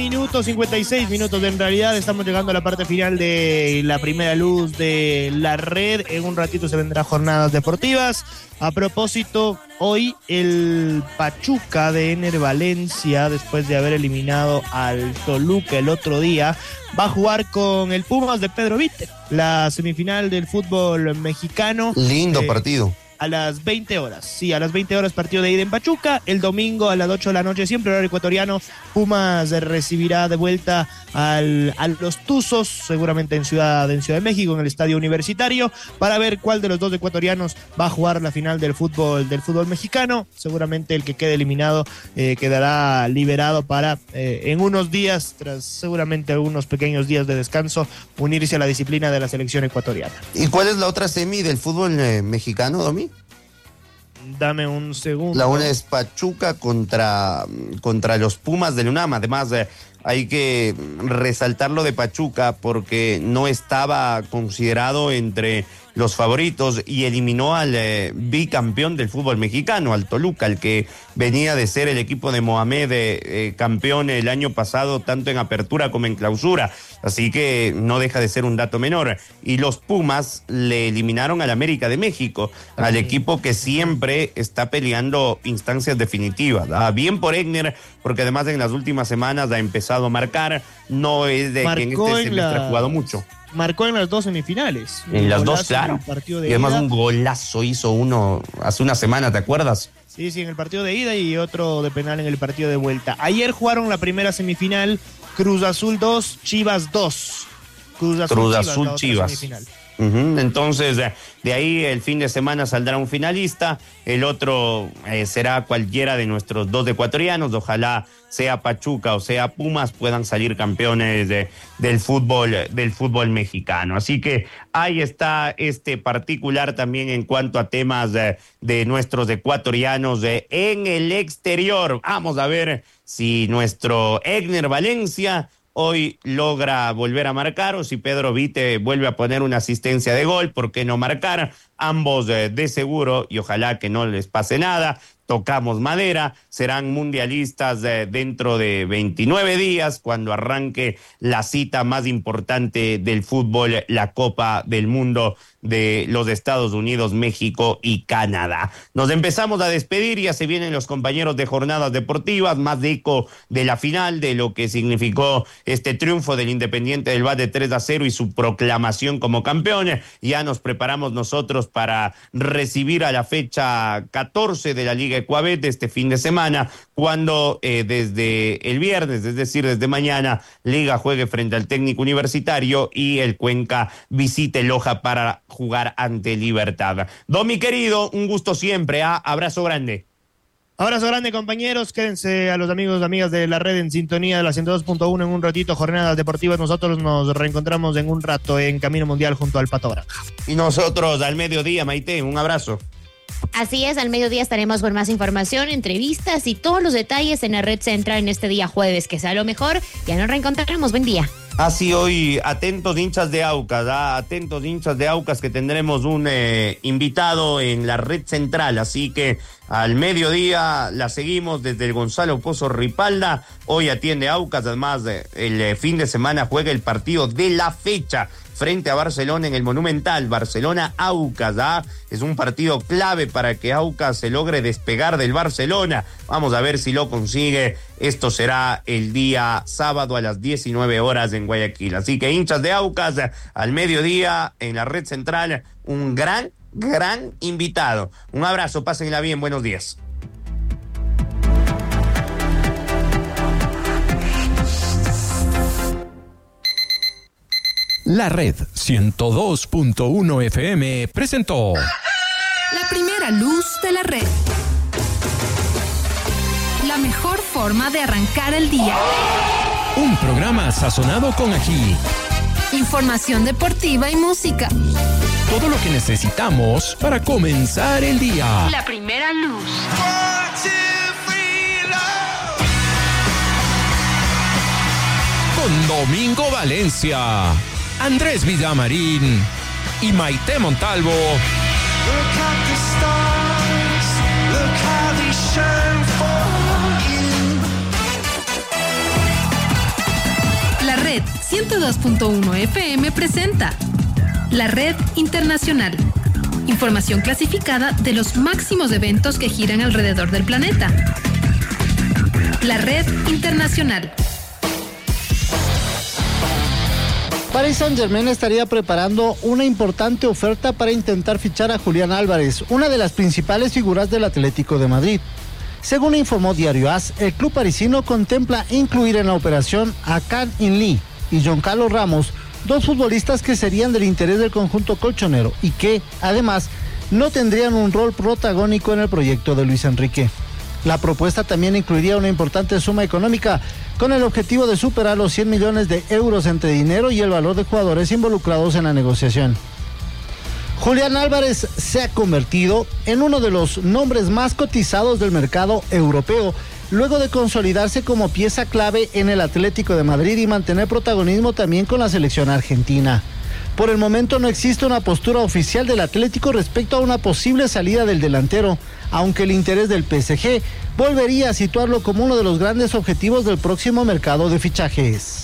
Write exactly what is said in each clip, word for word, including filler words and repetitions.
Minutos, cincuenta y seis minutos. En realidad estamos llegando a la parte final de la primera luz de la red. En un ratito se vendrán jornadas deportivas. A propósito, hoy el Pachuca de Ener Valencia, después de haber eliminado al Toluca el otro día, va a jugar con el Pumas de Pedro Vite, la semifinal del fútbol mexicano. Lindo eh, partido. A las veinte horas, sí, a las veinte horas partido de ida en Pachuca. El domingo a las ocho de la noche, siempre horario ecuatoriano, Pumas recibirá de vuelta al, a los Tuzos, seguramente en Ciudad, en Ciudad de México, en el Estadio Universitario, para ver cuál de los dos ecuatorianos va a jugar la final del fútbol, del fútbol mexicano. Seguramente el que quede eliminado eh, quedará liberado para eh, en unos días, tras seguramente algunos pequeños días de descanso, unirse a la disciplina de la selección ecuatoriana. ¿Y cuál es la otra semi del fútbol eh, mexicano, Domi? Dame un segundo. La una es Pachuca contra, contra los Pumas del UNAM. Además, eh, hay que resaltar lo de Pachuca porque no estaba considerado entre los favoritos y eliminó al eh, bicampeón del fútbol mexicano, al Toluca, el que venía de ser el equipo de Mohamed eh, eh, campeón el año pasado, tanto en apertura como en clausura. Así que no deja de ser un dato menor. Y los Pumas le eliminaron al América de México, okay, al equipo que siempre está peleando instancias definitivas. Ah, bien por Egner, porque además en las últimas semanas ha empezado a marcar. No es de que en este semestre la... ha jugado mucho. Marcó en las dos semifinales. En las dos, claro. Y además un golazo hizo uno hace una semana, ¿te acuerdas? Sí, sí, en el partido de ida y otro de penal en el partido de vuelta. Ayer jugaron la primera semifinal, Cruz Azul dos, Chivas dos. Cruz Azul, Cruz Azul Chivas. Chivas. Uh-huh. Entonces, de ahí el fin de semana saldrá un finalista, el otro eh, será cualquiera de nuestros dos ecuatorianos, ojalá sea Pachuca o sea Pumas puedan salir campeones de, del fútbol, del fútbol mexicano. Así que ahí está este particular también en cuanto a temas de, de nuestros ecuatorianos de, en el exterior. Vamos a ver si nuestro Egner Valencia hoy logra volver a marcar o si Pedro Vite vuelve a poner una asistencia de gol, ¿por qué no marcar? Ambos eh, de seguro y ojalá que no les pase nada. Tocamos madera, serán mundialistas eh, dentro de veintinueve días cuando arranque la cita más importante del fútbol, la Copa del Mundo de los Estados Unidos, México y Canadá. Nos empezamos a despedir, ya se vienen los compañeros de jornadas deportivas, más de eco de la final, de lo que significó este triunfo del Independiente del Valle tres a cero y su proclamación como campeón. Ya nos preparamos nosotros para recibir a la fecha catorce de la Liga Ecuabet este fin de semana, cuando eh, desde el viernes, es decir, desde mañana, Liga juegue frente al Técnico Universitario y el Cuenca visite Loja para jugar ante Libertad. Domi querido, un gusto siempre, ¿eh? Abrazo grande. Abrazo grande, compañeros. Quédense a los amigos y amigas de la red en sintonía de la ciento dos punto uno en un ratito, jornadas deportivas. Nosotros nos reencontramos en un rato en Camino Mundial junto al Pato Granja. Y nosotros al mediodía, Maite, un abrazo. Así es, al mediodía estaremos con más información, entrevistas y todos los detalles en la red central en este día jueves, que sea lo mejor. Ya nos reencontraremos, buen día. Así hoy, atentos hinchas de Aucas, ¿ah? atentos hinchas de Aucas que tendremos un eh, invitado en la red central, así que al mediodía la seguimos desde el Gonzalo Pozo Ripalda. Hoy atiende Aucas, además eh, el eh, fin de semana juega el partido de la fecha frente a Barcelona en el Monumental, Barcelona-Aucas, ¿ah? Es un partido clave para que Aucas se logre despegar del Barcelona. Vamos a ver si lo consigue. Esto será el día sábado a las diecinueve horas en Guayaquil. Así que hinchas de Aucas, al mediodía en la red central, un gran, gran invitado. Un abrazo, pásenla bien, buenos días. La Red ciento dos punto uno F M presentó La primera luz de la red. La mejor forma de arrancar el día. Un programa sazonado con ají. Información deportiva y música. Todo lo que necesitamos para comenzar el día. La primera luz. Con Domingo Valencia, Andrés Villamarín y Maite Montalvo. Look at the stars, look how they shine for you. ciento dos punto uno F M presenta La Red Internacional. Información clasificada de los máximos eventos que giran alrededor del planeta. La Red Internacional. Paris Saint-Germain estaría preparando una importante oferta para intentar fichar a Julián Álvarez, una de las principales figuras del Atlético de Madrid. Según informó Diario A S, el club parisino contempla incluir en la operación a Kang In Lee y Giancarlo Ramos, dos futbolistas que serían del interés del conjunto colchonero y que, además, no tendrían un rol protagónico en el proyecto de Luis Enrique. La propuesta también incluiría una importante suma económica con el objetivo de superar los cien millones de euros entre dinero y el valor de jugadores involucrados en la negociación. Julián Álvarez se ha convertido en uno de los nombres más cotizados del mercado europeo, luego de consolidarse como pieza clave en el Atlético de Madrid y mantener protagonismo también con la selección argentina. Por el momento no existe una postura oficial del Atlético respecto a una posible salida del delantero, aunque el interés del P S G volvería a situarlo como uno de los grandes objetivos del próximo mercado de fichajes.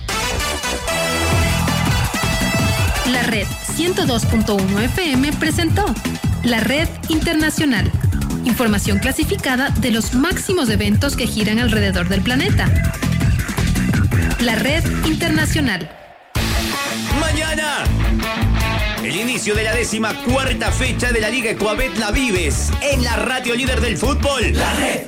La Red ciento dos punto uno F M presentó La Red Internacional. Información clasificada de los máximos eventos que giran alrededor del planeta. La Red Internacional. Mañana, el inicio de la décima cuarta fecha de la Liga Ecuabet la vives en la radio líder del fútbol, La Red.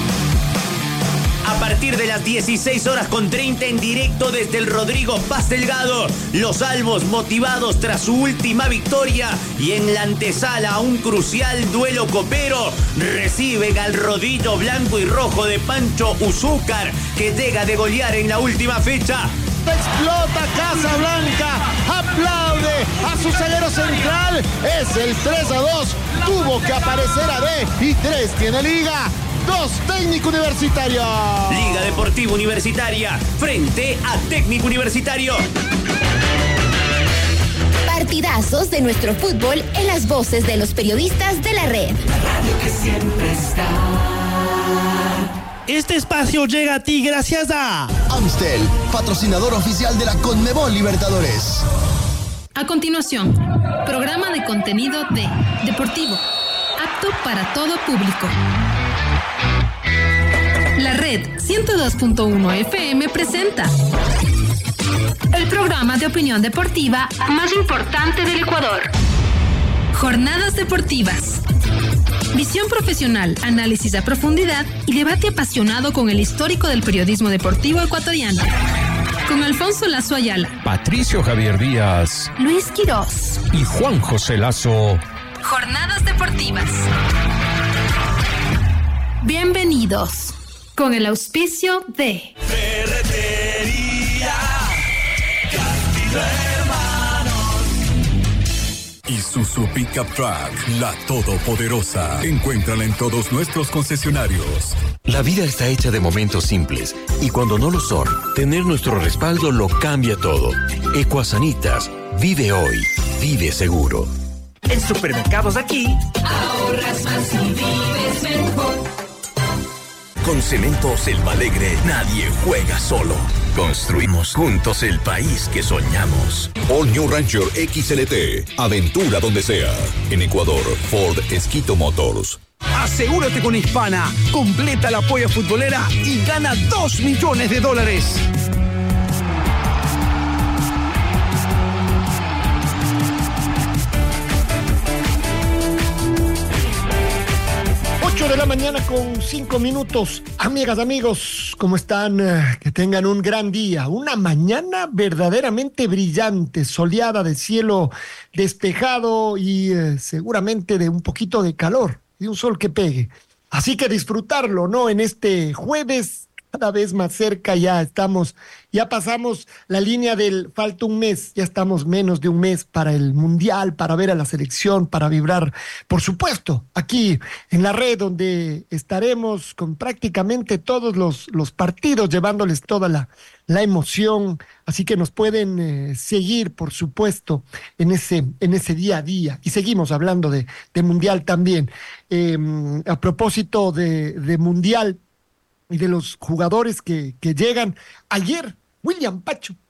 A partir de las dieciséis horas con treinta en directo desde el Rodrigo Paz Delgado, los albos motivados tras su última victoria y en la antesala a un crucial duelo copero, reciben al rodillo blanco y rojo de Pancho Uzúcar, que llega de golear en la última fecha. Explota Casablanca, aplaude a su zaguero central, es el tres a dos, tuvo que aparecer A D y tres tiene Liga. Dos, Técnico Universitario. Liga Deportiva Universitaria frente a Técnico Universitario. Partidazos de nuestro fútbol en las voces de los periodistas de la red. La radio que siempre está. Este espacio llega a ti gracias a Amstel, patrocinador oficial de la Conmebol Libertadores. A continuación, programa de contenido de Deportivo, apto para todo público. La Red ciento dos punto uno F M presenta el programa de opinión deportiva más importante del Ecuador. Jornadas deportivas. Visión profesional, análisis a profundidad y debate apasionado con el histórico del periodismo deportivo ecuatoriano. Con Alfonso Lazo Ayala, Patricio Javier Díaz, Luis Quirós y Juan José Lazo. Jornadas deportivas. Bienvenidos. Con el auspicio de Ferretería Castillo Hermanos. Isuzu Pickup Truck, la todopoderosa. Encuéntrala en todos nuestros concesionarios. La vida está hecha de momentos simples y cuando no lo son, tener nuestro respaldo lo cambia todo. Ecuasanitas, vive hoy, vive seguro. En Supermercados Aquí, ahorras más y vives mejor. Con Cementos Selva Alegre, nadie juega solo. Construimos juntos el país que soñamos. All New Ranger X L T. Aventura donde sea. En Ecuador, Ford Esquito Motors. Asegúrate con Hispana. Completa la polla futbolera y gana dos millones de dólares. ocho de la mañana con cinco minutos. Amigas, amigos, ¿cómo están? Que tengan un gran día. Una mañana verdaderamente brillante, soleada, de cielo despejado y eh, seguramente de un poquito de calor, de un sol que pegue. Así que disfrutarlo, ¿no? En este jueves, cada vez más cerca, ya estamos, ya pasamos la línea del falta un mes, ya estamos menos de un mes para el Mundial, para ver a la selección, para vibrar, por supuesto, aquí en la red, donde estaremos con prácticamente todos los, los partidos, llevándoles toda la, la emoción, así que nos pueden eh, seguir, por supuesto, en ese, en ese día a día, y seguimos hablando de, de Mundial también. Eh, a propósito de, de Mundial, y de los jugadores que, que llegan. Ayer, William Pacho,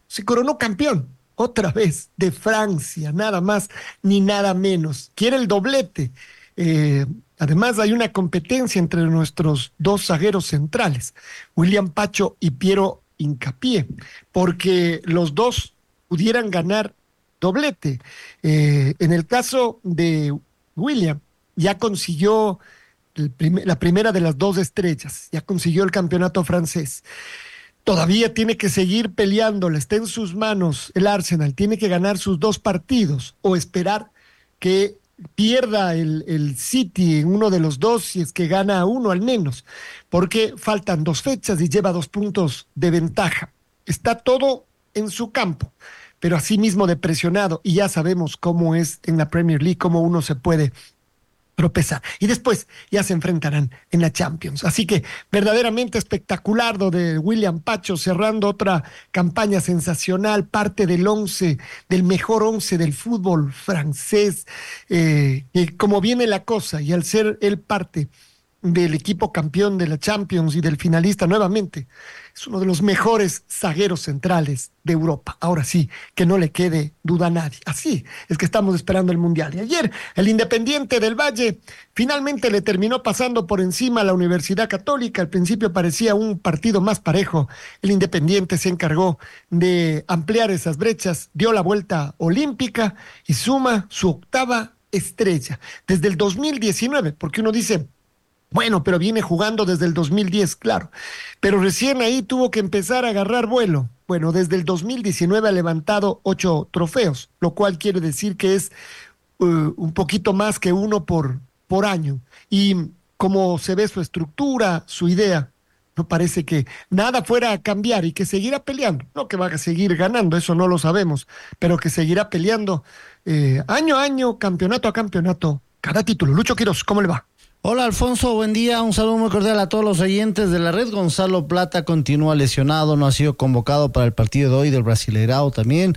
se coronó campeón, otra vez, de Francia, nada más ni nada menos. Quiere el doblete. Eh, además hay una competencia entre nuestros dos zagueros centrales, William Pacho y Piero Hincapié, porque los dos pudieran ganar doblete. Eh, en el caso de William, ya consiguió el prim- la primera de las dos estrellas, ya consiguió el campeonato francés. Todavía tiene que seguir peleándole, está en sus manos el Arsenal, tiene que ganar sus dos partidos o esperar que pierda el, el City en uno de los dos, si es que gana uno al menos, porque faltan dos fechas y lleva dos puntos de ventaja. Está todo en su campo, pero asimismo de presionado, y ya sabemos cómo es en la Premier League, cómo uno se puede tropezar. Y después ya se enfrentarán en la Champions. Así que verdaderamente espectacular lo de William Pacho, cerrando otra campaña sensacional, parte del once, del mejor once del fútbol francés. Eh, y como viene la cosa, y al ser él parte del equipo campeón de la Champions y del finalista nuevamente, es uno de los mejores zagueros centrales de Europa. Ahora sí, que no le quede duda a nadie. Así es que estamos esperando el Mundial. Y ayer el Independiente del Valle finalmente le terminó pasando por encima a la Universidad Católica. Al principio parecía un partido más parejo. El Independiente se encargó de ampliar esas brechas, dio la vuelta olímpica y suma su octava estrella desde el dos mil diecinueve, porque uno dice, bueno, pero viene jugando desde el dos mil diez, claro, pero recién ahí tuvo que empezar a agarrar vuelo. Bueno, desde el dos mil diecinueve ha levantado ocho trofeos, lo cual quiere decir que es uh, un poquito más que uno por, por año. Y como se ve su estructura, su idea, no parece que nada fuera a cambiar y que seguirá peleando. No que va a seguir ganando, eso no lo sabemos, pero que seguirá peleando eh, año a año, campeonato a campeonato, cada título. Lucho Quiroz, ¿cómo le va? Hola Alfonso, buen día, un saludo muy cordial a todos los oyentes de la red. Gonzalo Plata continúa lesionado, no ha sido convocado para el partido de hoy del Brasileirao también.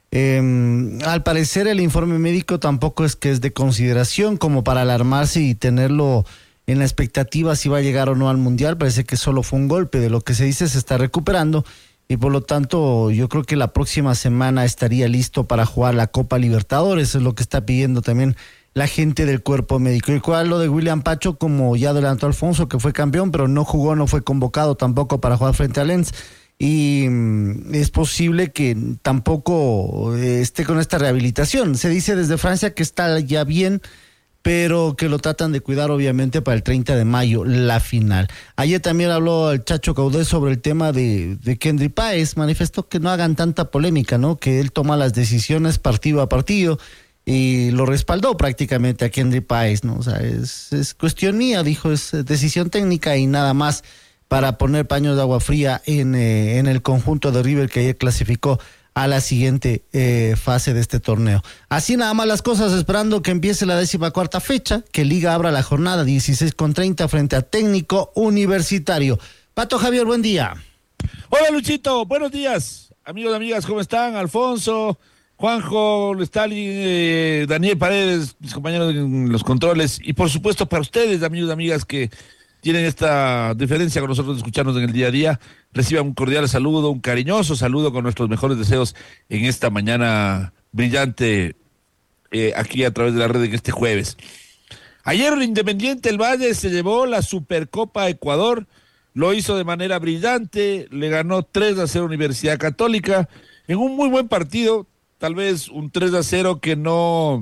Eh, al parecer el informe médico tampoco es que es de consideración como para alarmarse y tenerlo en la expectativa si va a llegar o no al Mundial. Parece que solo fue un golpe, de lo que se dice se está recuperando y por lo tanto yo creo que la próxima semana estaría listo para jugar la Copa Libertadores, es lo que está pidiendo también la gente del cuerpo médico. Y cuál lo de William Pacho, como ya adelantó Alfonso, que fue campeón, pero no jugó, no fue convocado tampoco para jugar frente a Lens. Y mm, es posible que tampoco eh, esté con esta rehabilitación. Se dice desde Francia que está ya bien, pero que lo tratan de cuidar obviamente para el treinta de mayo, la final. Ayer también habló el Chacho Caudé sobre el tema de, de Kendry Páez, manifestó que no hagan tanta polémica, ¿no? Que él toma las decisiones partido a partido, y lo respaldó prácticamente a Kendry Páez, ¿no? O sea, es, es cuestión mía, dijo, es decisión técnica y nada más, para poner paños de agua fría en, eh, en el conjunto de River que ayer clasificó a la siguiente eh, fase de este torneo. Así nada más las cosas, esperando que empiece la décima cuarta fecha, que Liga abra la jornada dieciséis con treinta frente a Técnico Universitario. Pato Javier, buen día. Hola Luchito, buenos días, amigos y amigas, ¿cómo están? Alfonso, Juanjo, Stalin, eh, Daniel Paredes, mis compañeros en los controles, y por supuesto para ustedes, amigos y amigas que tienen esta diferencia con nosotros de escucharnos en el día a día, reciban un cordial saludo, un cariñoso saludo con nuestros mejores deseos en esta mañana brillante eh, aquí a través de la red en este jueves. Ayer el Independiente del Valle se llevó la Supercopa Ecuador, lo hizo de manera brillante, le ganó tres a cero Universidad Católica en un muy buen partido. Tal vez un tres a cero que no,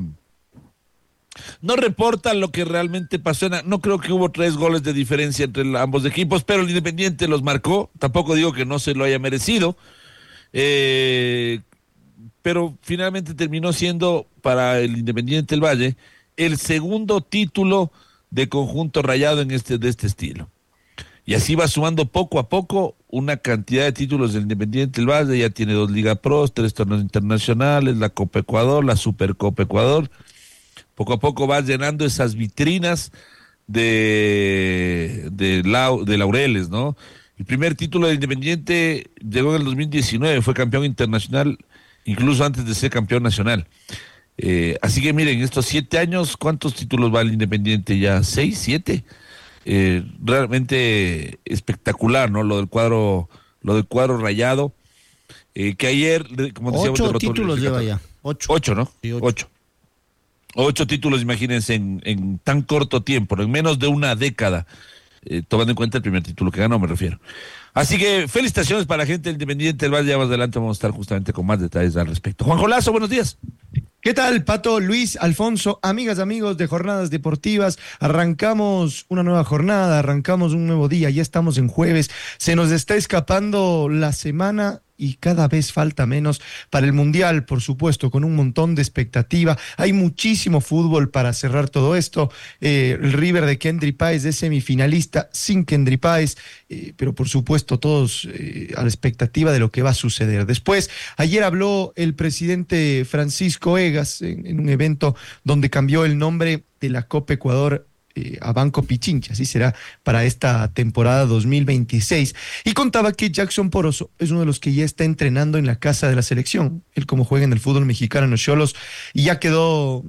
no reporta lo que realmente pasó. No creo que hubo tres goles de diferencia entre ambos equipos, pero el Independiente los marcó. Tampoco digo que no se lo haya merecido. Eh, pero finalmente terminó siendo para el Independiente del Valle el segundo título de conjunto rayado en este, de este estilo. Y así va sumando poco a poco una cantidad de títulos del Independiente del Valle. Ya tiene dos Liga Pros, tres torneos internacionales, la Copa Ecuador, la Supercopa Ecuador. Poco a poco va llenando esas vitrinas de, de, lau, de laureles, ¿no? El primer título del Independiente llegó en el dos mil diecinueve, fue campeón internacional, incluso antes de ser campeón nacional. Eh, así que miren, estos siete años, ¿cuántos títulos va el Independiente ya? ¿Seis, siete? Eh, realmente espectacular, ¿no? Lo del cuadro, lo del cuadro rayado. eh, que ayer, como decíamos, ocho títulos lleva ya. Ocho. Ocho, ¿no? Sí, ocho. Ocho. Ocho títulos, imagínense, en, en tan corto tiempo, en menos de una década, eh, tomando en cuenta el primer título que ganó, me refiero. Así que felicitaciones para la gente independiente del Valle. Ya más adelante vamos a estar justamente con más detalles al respecto. Juanjo Lazo, buenos días. ¿Qué tal, Pato, Luis, Alfonso, amigas, amigos de Jornadas Deportivas? Arrancamos una nueva jornada, arrancamos un nuevo día, ya estamos en jueves, se nos está escapando la semana y cada vez falta menos para el Mundial, por supuesto, con un montón de expectativa. Hay muchísimo fútbol para cerrar todo esto. Eh, el River de Kendry Páez es semifinalista sin Kendry Páez, eh, pero por supuesto todos eh, a la expectativa de lo que va a suceder. Después, ayer habló el presidente Francisco Egas en, en un evento donde cambió el nombre de la Copa Ecuador a Banco Pichincha, así será para esta temporada dos mil veintiséis, y contaba que Jackson Poroso es uno de los que ya está entrenando en la casa de la selección. Él, como juega en el fútbol mexicano en los Xolos, y ya quedó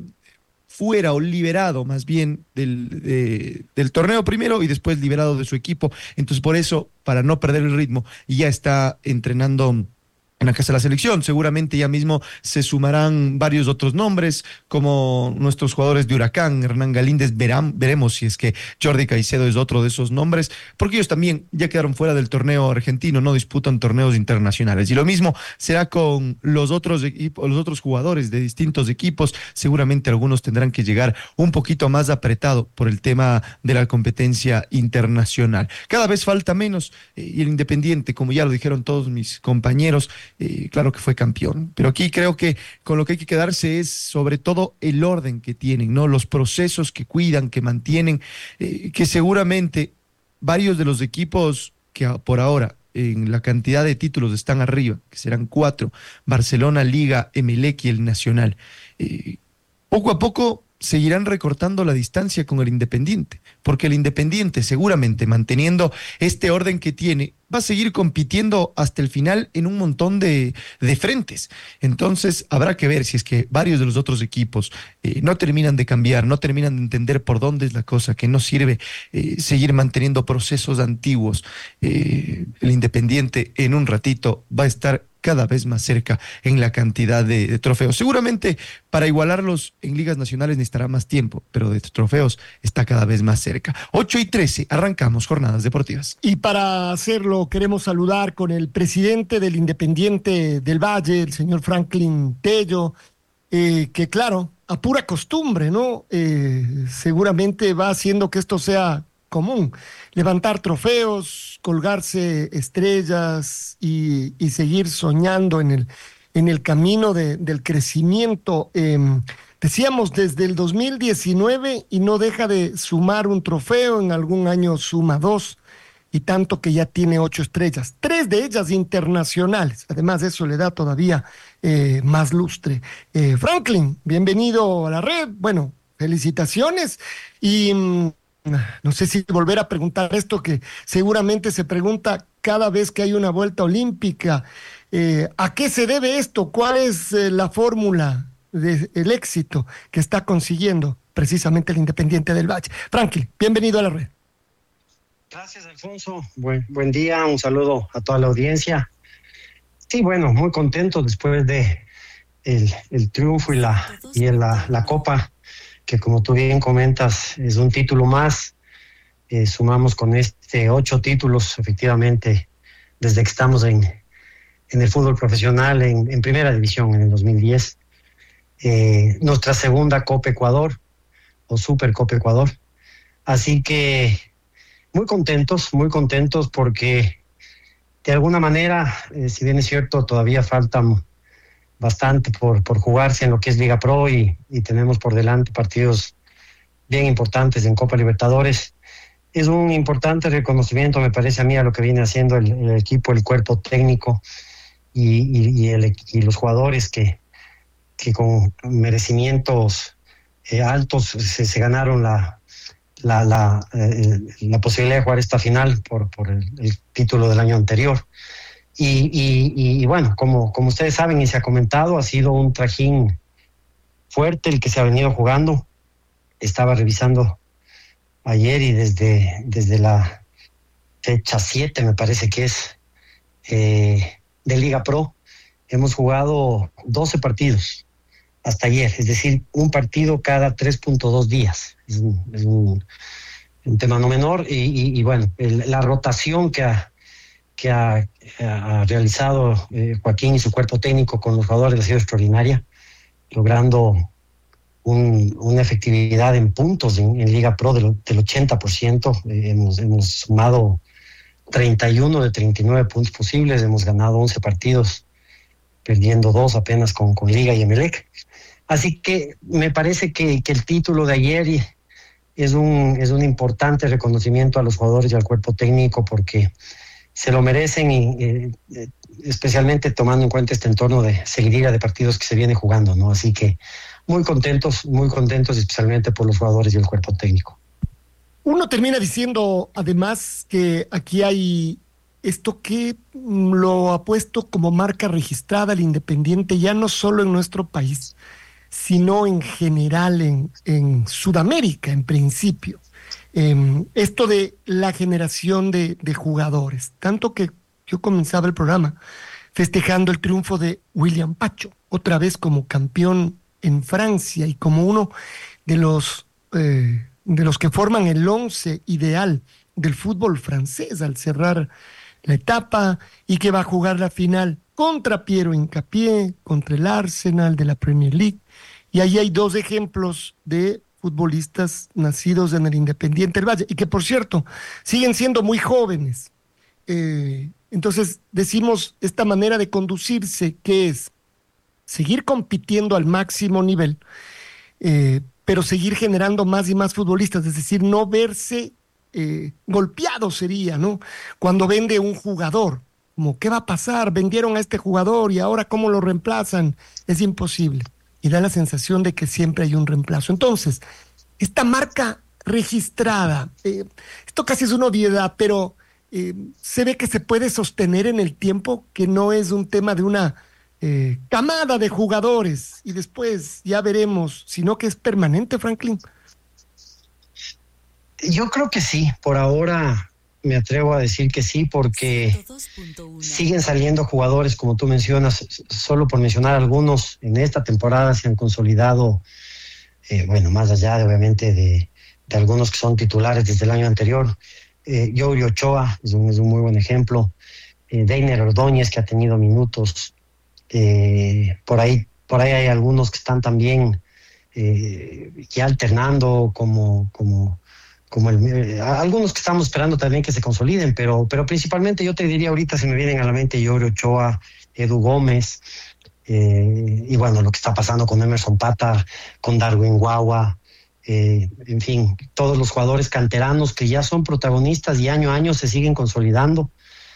fuera o liberado más bien del, de, del torneo primero y después liberado de su equipo, entonces por eso, para no perder el ritmo, ya está entrenando en la casa de la selección. Seguramente ya mismo se sumarán varios otros nombres, como nuestros jugadores de Huracán, Hernán Galíndez. Verán, veremos si es que Jordi Caicedo es otro de esos nombres, porque ellos también ya quedaron fuera del torneo argentino, no disputan torneos internacionales. Y lo mismo será con los otros equipos, los otros jugadores de distintos equipos. Seguramente algunos tendrán que llegar un poquito más apretado por el tema de la competencia internacional. Cada vez falta menos, eh, y el Independiente, como ya lo dijeron todos mis compañeros, Eh, claro que fue campeón, pero aquí creo que con lo que hay que quedarse es sobre todo el orden que tienen, ¿no? Los procesos que cuidan, que mantienen, eh, que seguramente varios de los equipos que por ahora en la cantidad de títulos están arriba, que serán cuatro: Barcelona, Liga, Emelec y el Nacional, eh, poco a poco seguirán recortando la distancia con el Independiente, porque el Independiente, seguramente manteniendo este orden que tiene, va a seguir compitiendo hasta el final en un montón de, de frentes. Entonces habrá que ver si es que varios de los otros equipos eh, no terminan de cambiar, no terminan de entender por dónde es la cosa, que no sirve eh, seguir manteniendo procesos antiguos. Eh, el Independiente en un ratito va a estar cada vez más cerca en la cantidad de, de trofeos. Seguramente para igualarlos en ligas nacionales necesitará más tiempo, pero de trofeos está cada vez más cerca. ocho y trece, arrancamos Jornadas Deportivas. Y para hacerlo queremos saludar con el presidente del Independiente del Valle, el señor Franklin Tello, eh, que claro, a pura costumbre, ¿no? Eh, seguramente va haciendo que esto sea común, levantar trofeos, colgarse estrellas y, y seguir soñando en el, en el camino de, del crecimiento. Eh, decíamos desde el dos mil diecinueve y no deja de sumar un trofeo, en algún año suma dos, y tanto que ya tiene ocho estrellas, tres de ellas internacionales. Además, eso le da todavía eh, más lustre. Eh, Franklin, bienvenido a la red. Bueno, felicitaciones y mm, no sé si volver a preguntar esto que seguramente se pregunta cada vez que hay una vuelta olímpica. Eh, ¿A qué se debe esto? ¿Cuál es eh, la fórmula del éxito que está consiguiendo precisamente el Independiente del Valle? Franklin, bienvenido a la red. Gracias, Alfonso. Buen, buen día, un saludo a toda la audiencia. Sí, bueno, muy contento después de el, el triunfo y la y la, la Copa, que como tú bien comentas, es un título más. Eh, sumamos con este ocho títulos, efectivamente, desde que estamos en, en el fútbol profesional, en, en primera división en el dos mil diez. Eh, nuestra segunda Copa Ecuador, o Super Copa Ecuador. Así que muy contentos, muy contentos porque de alguna manera, eh, si bien es cierto, todavía faltan bastante por, por jugarse en lo que es Liga Pro y, y tenemos por delante partidos bien importantes en Copa Libertadores. Es un importante reconocimiento, me parece a mí, a lo que viene haciendo el, el equipo, el cuerpo técnico y, y, y, el, y los jugadores que, que con merecimientos eh, altos se, se ganaron la, la, la, eh, la posibilidad de jugar esta final por, por el, el título del año anterior. Y, y, y bueno, como, como ustedes saben y se ha comentado, ha sido un trajín fuerte el que se ha venido jugando. Estaba revisando ayer y desde, desde la fecha siete, me parece que es, eh, de Liga Pro, hemos jugado doce partidos hasta ayer, es decir, un partido cada tres punto dos días. Es un, es un, un tema no menor y, y, y bueno, el, la rotación que ha, que ha, ha realizado eh, Joaquín y su cuerpo técnico con los jugadores ha sido extraordinaria, logrando un, una efectividad en puntos en, en Liga Pro del, del ochenta por ciento. Eh, hemos, hemos sumado treinta y uno de treinta y nueve puntos posibles, hemos ganado once partidos, perdiendo dos apenas con, con Liga y Emelec. Así que me parece que, que el título de ayer es un, es un importante reconocimiento a los jugadores y al cuerpo técnico porque se lo merecen, y eh, especialmente tomando en cuenta este entorno de seguidilla de partidos que se viene jugando, ¿no? Así que muy contentos, muy contentos especialmente por los jugadores y el cuerpo técnico. Uno termina diciendo además que aquí hay esto que lo ha puesto como marca registrada el Independiente, ya no solo en nuestro país, sino en general en, en Sudamérica, en principio. Eh, esto de la generación de, de jugadores, tanto que yo comenzaba el programa festejando el triunfo de William Pacho, otra vez como campeón en Francia y como uno de los, eh, de los que forman el once ideal del fútbol francés al cerrar la etapa, y que va a jugar la final contra Piero Hincapié, contra el Arsenal de la Premier League. Y ahí hay dos ejemplos de futbolistas nacidos en el Independiente del Valle, y que por cierto, siguen siendo muy jóvenes. Eh, entonces decimos esta manera de conducirse, que es seguir compitiendo al máximo nivel, eh, pero seguir generando más y más futbolistas, es decir, no verse eh, golpeado sería, ¿no? Cuando vende un jugador, como ¿qué va a pasar? Vendieron a este jugador y ahora ¿cómo lo reemplazan? Es imposible. Y da la sensación de que siempre hay un reemplazo. Entonces, esta marca registrada, eh, esto casi es una obviedad, pero eh, se ve que se puede sostener en el tiempo, que no es un tema de una eh, camada de jugadores y después ya veremos, sino que es permanente, Franklin. Yo creo que sí, por ahora me atrevo a decir que sí, porque siguen saliendo jugadores, como tú mencionas, solo por mencionar algunos, en esta temporada se han consolidado, eh, bueno, más allá de obviamente de, de algunos que son titulares desde el año anterior. Eh, Youri Ochoa es un, es un muy buen ejemplo, eh, Deiner Ordóñez, que ha tenido minutos, eh, por ahí, por ahí hay algunos que están también eh, ya alternando como... como como el, eh, algunos que estamos esperando también que se consoliden, pero, pero principalmente yo te diría ahorita se me vienen a la mente Youri Ochoa, Edu Gómez, eh, y bueno, lo que está pasando con Emerson Pata, con Darwin Guagua, eh, en fin, todos los jugadores canteranos que ya son protagonistas y año a año se siguen consolidando.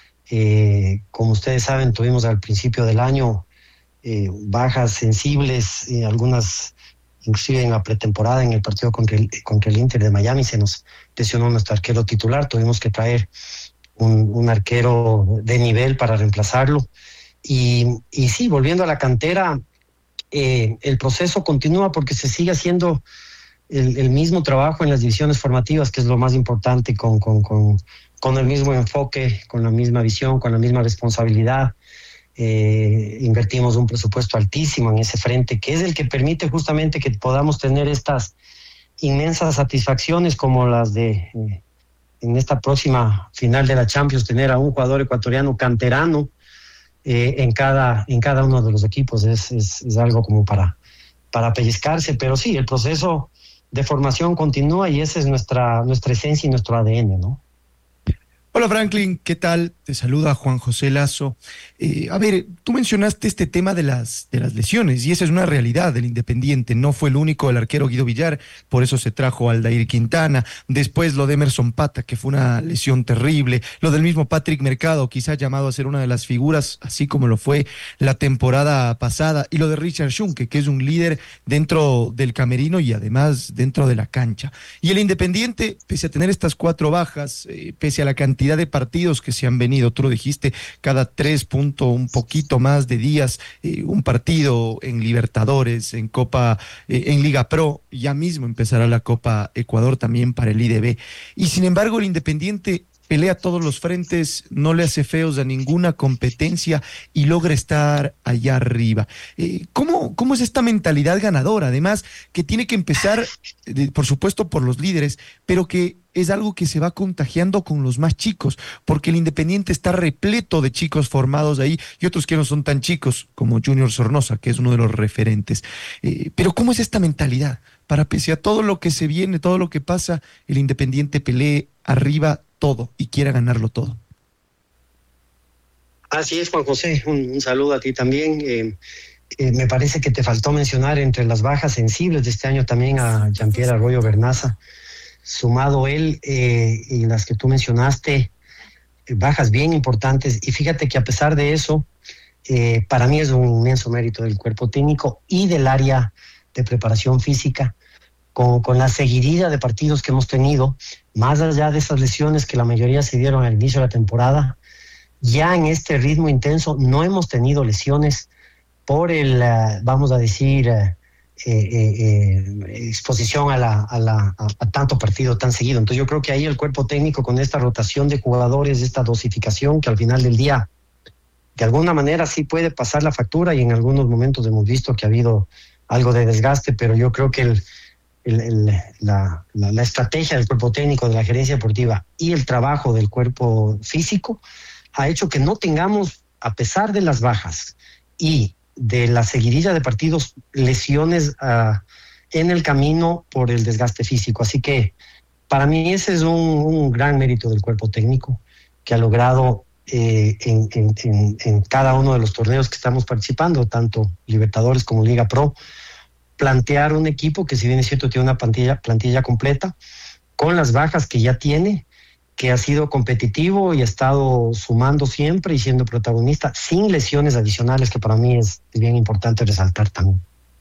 Eh, como ustedes saben, tuvimos al principio del año eh, bajas sensibles, eh, algunas inclusive en la pretemporada, en el partido contra el, contra el Inter de Miami, se nos lesionó nuestro arquero titular, tuvimos que traer un, un arquero de nivel para reemplazarlo. Y, y sí, volviendo a la cantera, eh, el proceso continúa porque se sigue haciendo el, el mismo trabajo en las divisiones formativas, que es lo más importante, con, con, con, con el mismo enfoque, con la misma visión, con la misma responsabilidad. Eh, invertimos un presupuesto altísimo en ese frente, que es el que permite justamente que podamos tener estas inmensas satisfacciones como las de eh, en esta próxima final de la Champions, tener a un jugador ecuatoriano canterano eh, en cada en cada uno de los equipos. Es, es, es algo como para, para pellizcarse, pero sí, el proceso de formación continúa y esa es nuestra, nuestra esencia y nuestro A D N, ¿no? Hola Franklin, ¿qué tal? Te saluda Juan José Lazo. Eh, a ver, tú mencionaste este tema de las, de las lesiones, y esa es una realidad del Independiente. No fue el único el arquero Guido Villar, por eso se trajo a Aldair Quintana. Después lo de Emerson Pata, que fue una lesión terrible. Lo del mismo Patrick Mercado, quizá llamado a ser una de las figuras, así como lo fue la temporada pasada. Y lo de Richard Schunke, que es un líder dentro del camerino y además dentro de la cancha. Y el Independiente, pese a tener estas cuatro bajas, eh, pese a la cantidad de partidos que se han venido, tú lo dijiste, cada tres puntos, un poquito más de días, eh, un partido en Libertadores, en Copa, eh, en Liga Pro, ya mismo empezará la Copa Ecuador también para el I D B. Y sin embargo el Independiente pelea todos los frentes, no le hace feos a ninguna competencia y logra estar allá arriba. Eh, ¿cómo, ¿Cómo es esta mentalidad ganadora? Además, que tiene que empezar, eh, por supuesto, por los líderes, pero que es algo que se va contagiando con los más chicos, porque el Independiente está repleto de chicos formados ahí y otros que no son tan chicos, como Junior Sornosa, que es uno de los referentes. Eh, pero ¿cómo es esta mentalidad? Para pese a todo lo que se viene, todo lo que pasa, el Independiente pelee arriba todo y quiera ganarlo todo. Así es, Juan José, un, un saludo a ti también. Eh, eh, me parece que te faltó mencionar entre las bajas sensibles de este año también a Jean-Pierre Arroyo Bernaza, sumado él eh, y las que tú mencionaste, eh, bajas bien importantes. Y fíjate que a pesar de eso, eh, para mí es un inmenso mérito del cuerpo técnico y del área de preparación física, con, con la seguidilla de partidos que hemos tenido, más allá de esas lesiones que la mayoría se dieron al inicio de la temporada. Ya en este ritmo intenso no hemos tenido lesiones por el, uh, vamos a decir, uh, Eh, eh, eh, exposición a, la, a, la, a, a tanto partido tan seguido. Entonces yo creo que ahí el cuerpo técnico, con esta rotación de jugadores, esta dosificación, que al final del día de alguna manera sí puede pasar la factura, y en algunos momentos hemos visto que ha habido algo de desgaste, pero yo creo que el, el, el, la, la, la estrategia del cuerpo técnico, de la gerencia deportiva y el trabajo del cuerpo físico ha hecho que no tengamos, a pesar de las bajas y de la seguidilla de partidos, lesiones uh, en el camino por el desgaste físico. Así que para mí ese es un, un gran mérito del cuerpo técnico, que ha logrado eh, en, en, en, en cada uno de los torneos que estamos participando, tanto Libertadores como Liga Pro, plantear un equipo que, si bien es cierto, tiene una plantilla, plantilla completa, con las bajas que ya tiene, que ha sido competitivo y ha estado sumando siempre y siendo protagonista, sin lesiones adicionales, que para mí es bien importante resaltar también.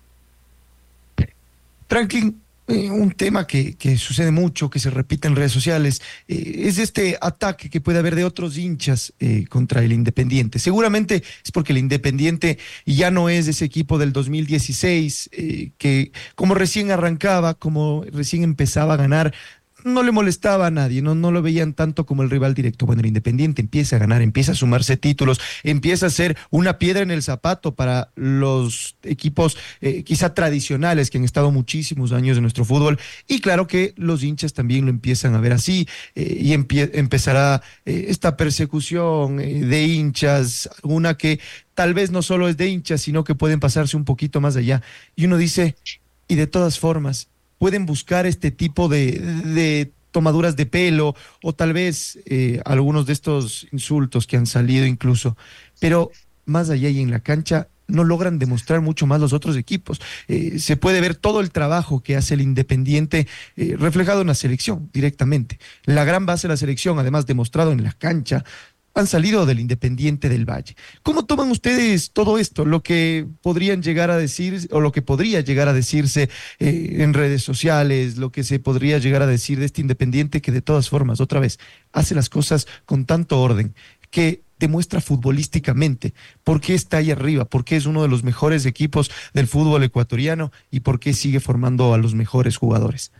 Franklin, eh, un tema que, que sucede mucho, que se repite en redes sociales, eh, es este ataque que puede haber de otros hinchas eh, contra el Independiente. Seguramente es porque el Independiente ya no es ese equipo del dos mil dieciséis, eh, que como recién arrancaba, como recién empezaba a ganar, no le molestaba a nadie, no, no lo veían tanto como el rival directo. Bueno, el Independiente empieza a ganar, empieza a sumarse títulos, empieza a ser una piedra en el zapato para los equipos eh, quizá tradicionales que han estado muchísimos años en nuestro fútbol, y claro que los hinchas también lo empiezan a ver así, eh, y empie- empezará eh, esta persecución eh, de hinchas, una que tal vez no solo es de hinchas, sino que pueden pasarse un poquito más allá. Y uno dice, y de todas formas, pueden buscar este tipo de, de tomaduras de pelo, o tal vez eh, algunos de estos insultos que han salido incluso, pero más allá y en la cancha no logran demostrar mucho más los otros equipos. Eh, se puede ver todo el trabajo que hace el Independiente eh, reflejado en la selección directamente. La gran base de la selección, además demostrado en la cancha, han salido del Independiente del Valle. ¿Cómo toman ustedes todo esto? Lo que podrían llegar a decir, o lo que podría llegar a decirse eh, en redes sociales, lo que se podría llegar a decir de este Independiente, que de todas formas, otra vez, hace las cosas con tanto orden, que demuestra futbolísticamente por qué está ahí arriba, por qué es uno de los mejores equipos del fútbol ecuatoriano y por qué sigue formando a los mejores jugadores?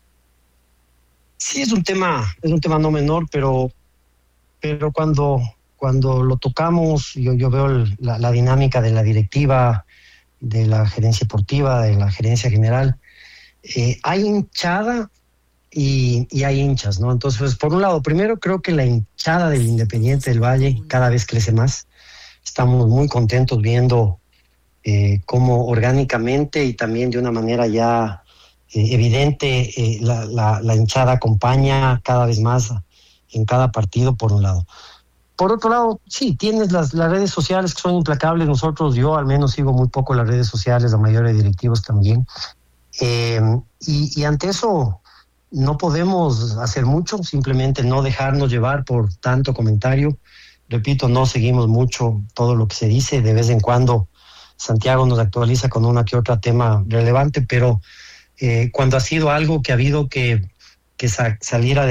Sí, es un tema, es un tema no menor, pero pero cuando, cuando lo tocamos, yo, yo veo el, la, la dinámica de la directiva, de la gerencia deportiva, de la gerencia general. Eh, hay hinchada y, y hay hinchas, ¿no? Entonces, pues, por un lado, primero creo que la hinchada del Independiente del Valle cada vez crece más. Estamos muy contentos viendo eh, cómo orgánicamente y también de una manera ya eh, evidente eh, la, la, la hinchada acompaña cada vez más en cada partido, por un lado. Por otro lado, sí, tienes las, las redes sociales que son implacables. Nosotros, yo al menos sigo muy poco las redes sociales, la mayoría de directivos también. Eh, y, y ante eso no podemos hacer mucho, simplemente no dejarnos llevar por tanto comentario. Repito, no seguimos mucho todo lo que se dice. De vez en cuando Santiago nos actualiza con una que otra tema relevante, pero eh, cuando ha sido algo que ha habido que, que sa- saliera de